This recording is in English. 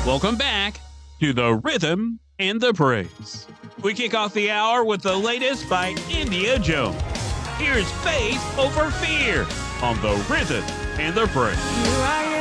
Welcome back to the Rhythm and the Praise. We kick off the hour with the latest by India Jones. Here's Faith Over Fear on the Rhythm and the Praise. You are